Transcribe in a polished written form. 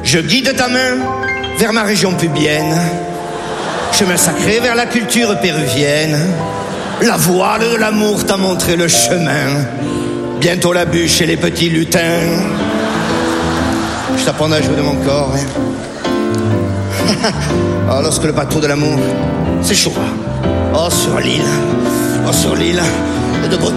Je guide ta main vers ma région pubienne, chemin sacré vers la culture péruvienne. La voile de l'amour t'a montré le chemin. Bientôt la bûche et les petits lutins. Je t'apprendrai à jouer de mon corps. Oh, lorsque le bateau de l'amour s'échouera. Oh, sur l'île de Bretagne.